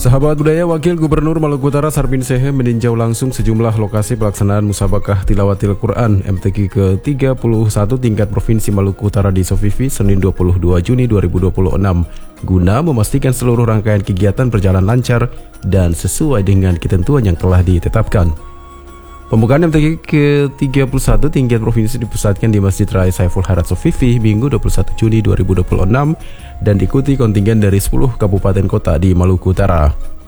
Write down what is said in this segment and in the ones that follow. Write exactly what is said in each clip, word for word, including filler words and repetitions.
Sahabat budaya, Wakil Gubernur Maluku Utara Sarbin Sehe meninjau langsung sejumlah lokasi pelaksanaan Musabakah Tilawatil Quran M T Q ke tiga puluh satu tingkat Provinsi Maluku Utara di Sofifi Senin dua puluh dua Juni dua ribu dua puluh enam guna memastikan seluruh rangkaian kegiatan berjalan lancar dan sesuai dengan ketentuan yang telah ditetapkan. Pembukaan M T Q ke tiga puluh satu tingkat provinsi dipusatkan di Masjid Raya Saiful Haraj Sofifi Minggu dua puluh satu Juni dua ribu dua puluh enam dan diikuti kontingen dari sepuluh kabupaten kota di Maluku Utara.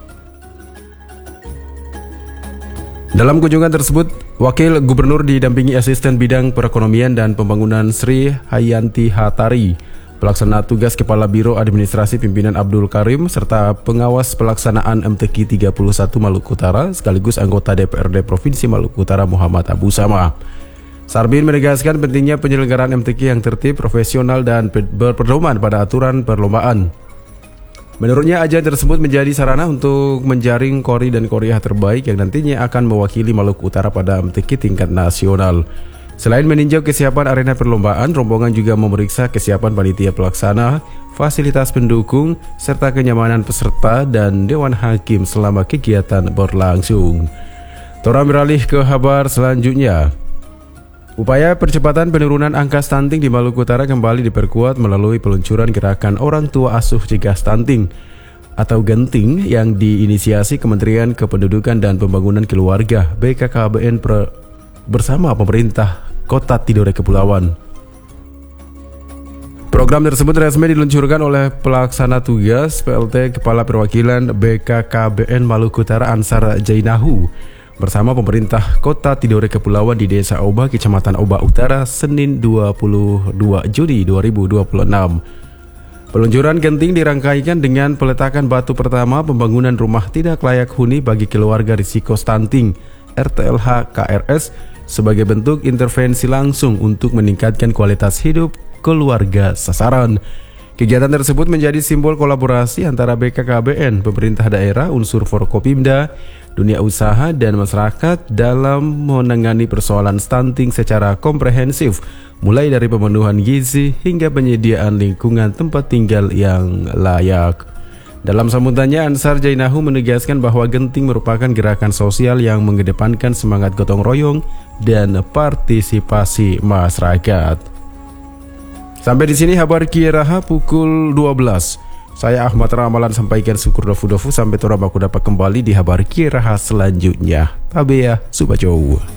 Dalam kunjungan tersebut, Wakil Gubernur didampingi Asisten Bidang Perekonomian dan Pembangunan Sri Hayanti Hatari, Pelaksana Tugas Kepala Biro Administrasi Pimpinan Abdul Karim, serta pengawas pelaksanaan M T Q tiga puluh satu Maluku Utara sekaligus anggota D P R D Provinsi Maluku Utara Muhammad Abu Sama. Sarbin menegaskan pentingnya penyelenggaraan M T Q yang tertib, profesional, dan berpedoman pada aturan perlombaan. Menurutnya, ajang tersebut menjadi sarana untuk menjaring kori dan koriah terbaik yang nantinya akan mewakili Maluku Utara pada M T Q tingkat nasional. Selain meninjau kesiapan arena perlombaan, rombongan juga memeriksa kesiapan panitia pelaksana, fasilitas pendukung, serta kenyamanan peserta dan Dewan Hakim selama kegiatan berlangsung. Tora beralih ke kabar selanjutnya. Upaya percepatan penurunan angka stunting di Maluku Utara kembali diperkuat melalui peluncuran gerakan Orang Tua Asuh Cegah Stunting atau Genting yang diinisiasi Kementerian Kependudukan dan Pembangunan Keluarga B K K B N bersama pemerintah Kota Tidore Kepulauan. Program tersebut resmi diluncurkan oleh Pelaksana Tugas P L T Kepala Perwakilan B K K B N Maluku Utara Ansar Jainahu bersama pemerintah Kota Tidore Kepulauan di Desa Oba, Kecamatan Oba Utara, Senin dua puluh dua Juni dua ribu dua puluh enam. Peluncuran Genting dirangkaikan dengan peletakan batu pertama pembangunan rumah tidak layak huni bagi keluarga risiko stunting R T L H K R S sebagai bentuk intervensi langsung untuk meningkatkan kualitas hidup keluarga sasaran. Kegiatan tersebut menjadi simbol kolaborasi antara B K K B N, pemerintah daerah, unsur Forkopimda, dunia usaha, dan masyarakat dalam menangani persoalan stunting secara komprehensif, mulai dari pemenuhan gizi hingga penyediaan lingkungan tempat tinggal yang layak. Dalam sambutannya, Ansar Jainahu menegaskan bahwa Genting merupakan gerakan sosial yang mengedepankan semangat gotong royong dan partisipasi masyarakat. Sampai di sini kabar Kieraha pukul dua belas. Saya Ahmad Ramalan sampaikan syukur dofu-dofu sampai tora baku dapat kembali di kabar Kieraha selanjutnya. Tabea Subajo.